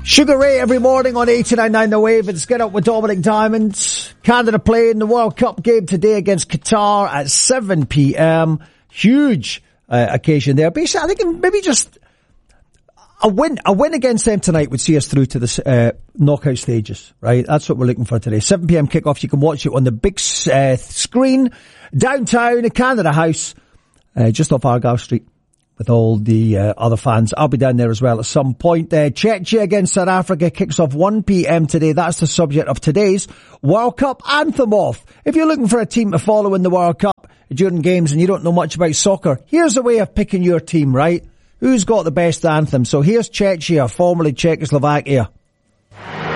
Sugar Ray every morning on 89.9 The Wave. It's Get Up with Dominic Diamond. Canada playing the World Cup game today against Qatar at 7 p.m. Huge occasion there. Basically, I think maybe just a win against them tonight would see us through to the knockout stages, right? That's what we're looking for today. 7 p.m. kickoff. You can watch it on the big screen downtown at Canada House, just off Argyle Street, with all the other fans. I'll be down there as well at some point. Czechia against South Africa kicks off 1 p.m. today. That's the subject of today's World Cup Anthem Off. If you're looking for a team to follow in the World Cup during games and you don't know much about soccer, here's a way of picking your team, right? Who's got the best anthem? So here's Czechia, formerly Czechoslovakia.